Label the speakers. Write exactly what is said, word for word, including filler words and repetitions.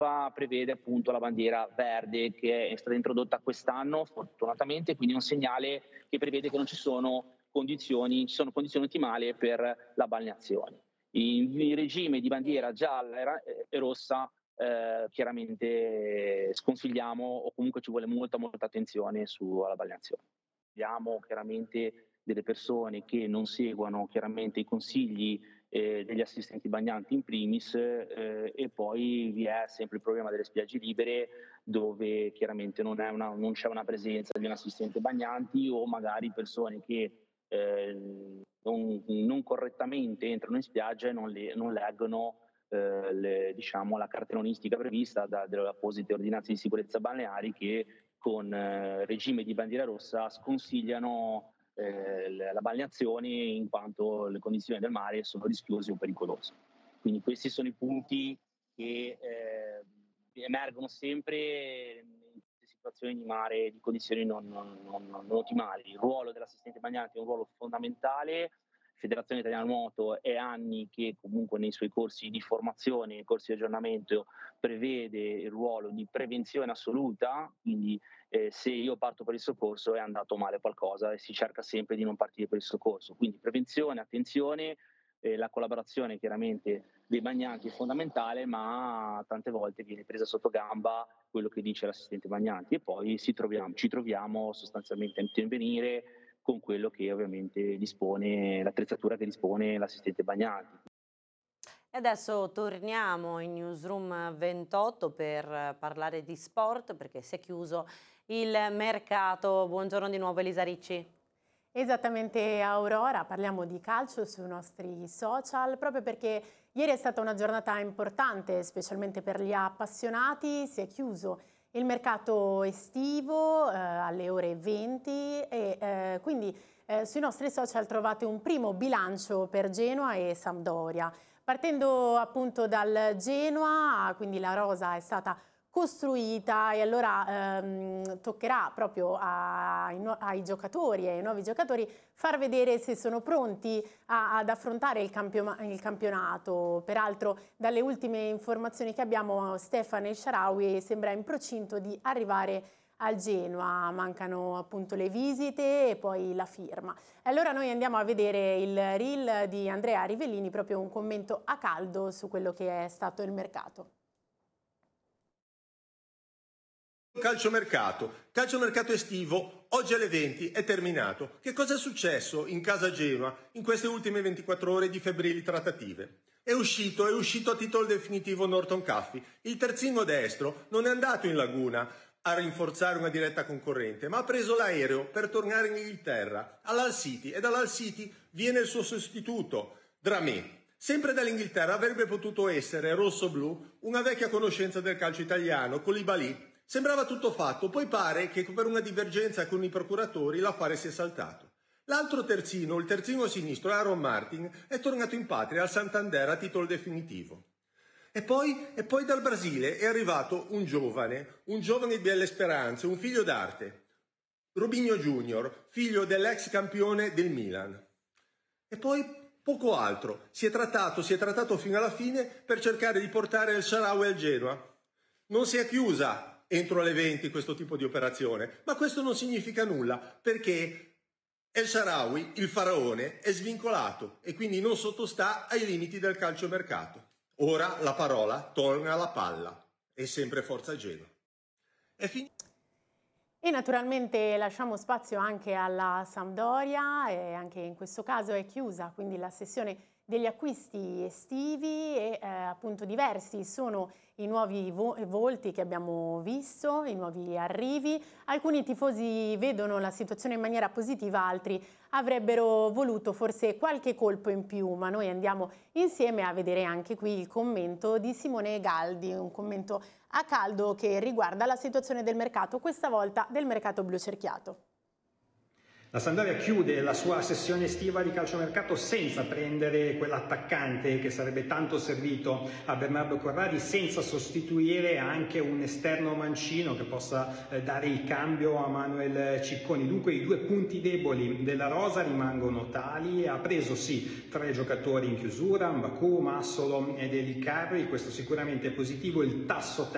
Speaker 1: prevede appunto la bandiera verde che è stata introdotta quest'anno fortunatamente, quindi è un segnale che prevede che non ci sono condizioni, ci sono condizioni ottimali per la balneazione. In, in regime di bandiera gialla e, e rossa eh, chiaramente sconsigliamo o comunque ci vuole molta molta attenzione sulla balneazione. Abbiamo chiaramente delle persone che non seguono chiaramente i consigli eh, degli assistenti bagnanti in primis eh, e poi vi è sempre il problema delle spiagge libere dove chiaramente non, è una, non c'è una presenza di un assistente bagnanti o magari persone che eh, non, non correttamente entrano in spiaggia e non, le, non leggono eh, le, diciamo, la cartellonistica prevista da, dalle apposite ordinanze di sicurezza balneari che con eh, regime di bandiera rossa sconsigliano eh, la balneazione in quanto le condizioni del mare sono rischiose o pericolose. Quindi questi sono i punti che eh, emergono sempre in queste situazioni di mare, di condizioni non, non, non, non ottimali. Il ruolo dell'assistente bagnante è un ruolo fondamentale. Federazione Italiana Nuoto è anni che comunque nei suoi corsi di formazione, nei corsi di aggiornamento prevede il ruolo di prevenzione assoluta, quindi eh, se io parto per il soccorso è andato male qualcosa e si cerca sempre di non partire per il soccorso. Quindi prevenzione, attenzione, eh, la collaborazione chiaramente dei bagnanti è fondamentale, ma tante volte viene presa sotto gamba quello che dice l'assistente bagnanti e poi si troviamo, ci troviamo sostanzialmente a intervenire con quello che ovviamente dispone, l'attrezzatura che dispone l'assistente bagnanti.
Speaker 2: E adesso torniamo in Newsroom ventotto per parlare di sport perché si è chiuso il mercato. Buongiorno di nuovo Elisa Ricci.
Speaker 3: Esattamente Aurora, parliamo di calcio sui nostri social proprio perché ieri è stata una giornata importante specialmente per gli appassionati, si è chiuso il mercato estivo eh, alle ore venti e eh, quindi eh, sui nostri social trovate un primo bilancio per Genoa e Sampdoria. Partendo appunto dal Genoa, quindi la rosa è stata costruita e allora ehm, toccherà proprio ai, ai giocatori e ai nuovi giocatori far vedere se sono pronti a, ad affrontare il, campio, il campionato. Peraltro dalle ultime informazioni che abbiamo Stefan El Shaarawy sembra in procinto di arrivare al Genoa, mancano appunto le visite e poi la firma. E allora noi andiamo a vedere il reel di Andrea Rivellini, proprio un commento a caldo su quello che è stato il mercato.
Speaker 4: Calciomercato, calciomercato estivo, oggi alle venti è terminato. Che cosa è successo in casa Genoa in queste ultime ventiquattro ore di febbrili trattative? È uscito, è uscito a titolo definitivo Norton Caffey. Il terzino destro non è andato in laguna a rinforzare una diretta concorrente, ma ha preso l'aereo per tornare in Inghilterra, all'Hull City, e dall'Hull City viene il suo sostituto, Dramé. Sempre dall'Inghilterra avrebbe potuto essere rosso-blu una vecchia conoscenza del calcio italiano, Koulibaly. Sembrava tutto fatto, poi pare che per una divergenza con i procuratori l'affare sia saltato. L'altro terzino, il terzino sinistro, Aaron Martin, è tornato in patria al Santander a titolo definitivo. E poi, e poi dal Brasile è arrivato un giovane, un giovane di belle speranze, un figlio d'arte, Robinho Junior, figlio dell'ex campione del Milan. E poi poco altro, si è trattato, si è trattato fino alla fine per cercare di portare El Shaarawy al Genoa. Non si è chiusa entro le venti questo tipo di operazione, ma questo non significa nulla, perché El Shaarawy, il faraone, è svincolato e quindi non sottostà ai limiti del calciomercato. Ora la parola torna alla palla e sempre Forza Genoa. È finito.
Speaker 3: E naturalmente lasciamo spazio anche alla Sampdoria e anche in questo caso è chiusa quindi la sessione degli acquisti estivi e eh, appunto diversi sono i nuovi vo volti che abbiamo visto, i nuovi arrivi. Alcuni tifosi vedono la situazione in maniera positiva, altri avrebbero voluto forse qualche colpo in più, ma noi andiamo insieme a vedere anche qui il commento di Simone Galdi, un commento a caldo che riguarda la situazione del mercato, questa volta del mercato blu cerchiato.
Speaker 5: La Sampdoria chiude la sua sessione estiva di calciomercato senza prendere quell'attaccante che sarebbe tanto servito a Bernardo Corradi, senza sostituire anche un esterno mancino che possa eh, dare il cambio a Manuel Cicconi. Dunque i due punti deboli della rosa rimangono tali. Ha preso sì tre giocatori in chiusura, Mbaku, Massolo ed Eli Carri, questo sicuramente è positivo. Il tasso